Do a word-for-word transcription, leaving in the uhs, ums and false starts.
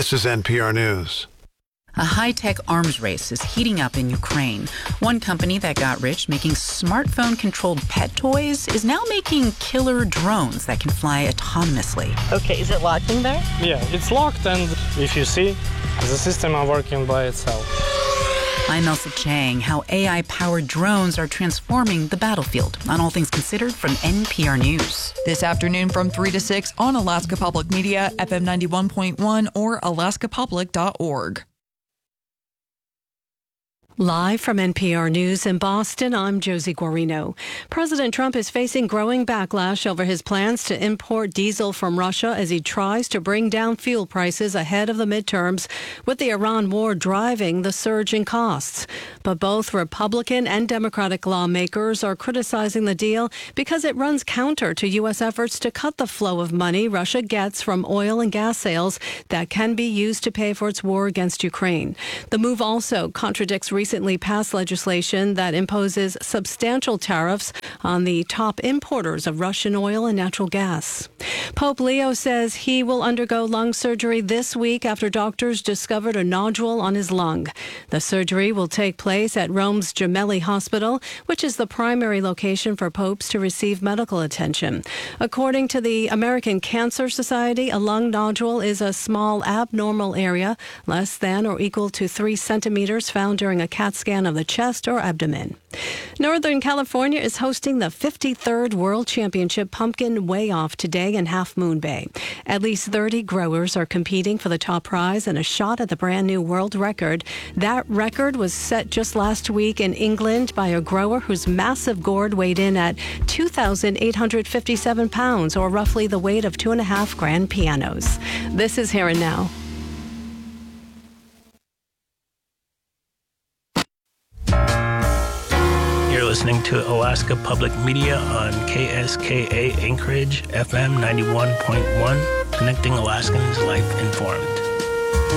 This is N P R News. A high-tech arms race is heating up in Ukraine. One company that got rich making smartphone-controlled pet toys is now making killer drones that can fly autonomously. Okay, is it locked in there? Yeah, it's locked, and if you see, the system are working by itself. I'm Elsa Chang. How A I-powered drones are transforming the battlefield. On All Things Considered from N P R News. This afternoon from three to six on Alaska Public Media, F M ninety-one point one or alaska public dot org. Live from N P R News in Boston, I'm Josie Guarino. President Trump is facing growing backlash over his plans to import diesel from Russia as he tries to bring down fuel prices ahead of the midterms, with the Iran war driving the surge in costs. But both Republican and Democratic lawmakers are criticizing the deal because it runs counter to U S efforts to cut the flow of money Russia gets from oil and gas sales that can be used to pay for its war against Ukraine. The move also contradicts recently passed legislation that imposes substantial tariffs on the top importers of Russian oil and natural gas. Pope Leo says he will undergo lung surgery this week after doctors discovered a nodule on his lung. The surgery will take place at Rome's Gemelli Hospital, which is the primary location for popes to receive medical attention. According to the American Cancer Society, a lung nodule is a small abnormal area, less than or equal to three centimeters, found during a CAT scan of the chest or abdomen. Northern California is hosting the fifty-third World Championship Pumpkin Weigh-Off today in Half Moon Bay. At least thirty growers are competing for the top prize and a shot at the brand new world record. That record was set just last week in England by a grower whose massive gourd weighed in at two thousand eight hundred fifty-seven pounds, or roughly the weight of two and a half grand pianos. This is Here and Now. Listening to Alaska Public Media on K S K A Anchorage, F M ninety-one point one, connecting Alaskans life informed.